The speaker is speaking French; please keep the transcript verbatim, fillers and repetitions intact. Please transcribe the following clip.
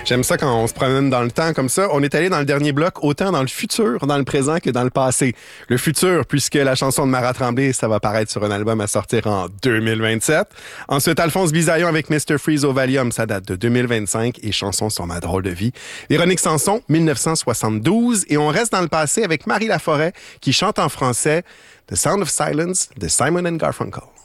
J'aime ça quand on se promène dans le temps comme ça. On est allé dans le dernier bloc, autant dans le futur, dans le présent que dans le passé. Le futur, puisque la chanson de Mara Tremblay, ça va paraître sur un album à sortir en deux mille vingt-sept. Ensuite, Alphonse Bisaillon avec mister Freeze au Valium, ça date de deux mille vingt-cinq et Chansons sur ma drôle de vie. Véronique Sanson, dix-neuf cent soixante-douze. Et on reste dans le passé avec Marie Laforêt qui chante en français The Sound of Silence de Simon and Garfunkel.